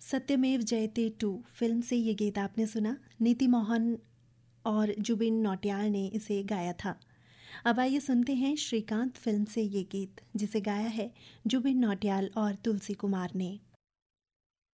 सत्यमेव जयते 2 फिल्म से ये गीत आपने सुना। नीति मोहन और जुबिन नौटियाल ने इसे गाया था। अब आइए सुनते हैं श्रीकांत फिल्म से ये गीत, जिसे गाया है जुबिन नौटियाल और तुलसी कुमार ने।